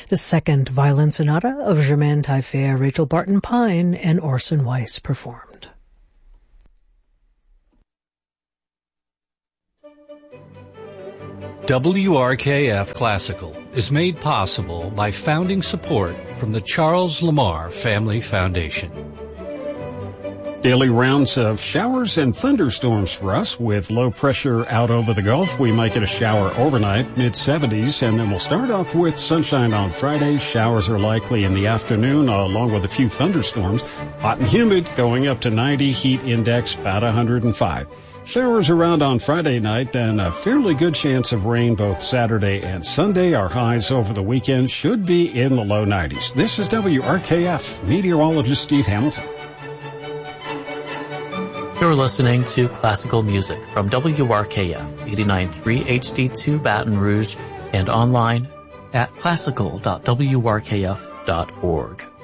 the second violin sonata of Germaine Taillefer, Rachel Barton Pine, and Orson Welles performed. WRKF Classical is made possible by founding support from the Charles Lamar Family Foundation. Daily rounds of showers and thunderstorms for us with low pressure out over the Gulf. We might get a shower overnight, mid-70s, and then we'll start off with sunshine on Friday. Showers are likely in the afternoon, along with a few thunderstorms. Hot and humid, going up to 90, heat index about 105. Showers around on Friday night, then a fairly good chance of rain both Saturday and Sunday. Our highs over the weekend should be in the low 90s. This is WRKF, meteorologist Steve Hamilton. You're listening to classical music from WRKF 89.3 HD2 Baton Rouge and online at classical.wrkf.org.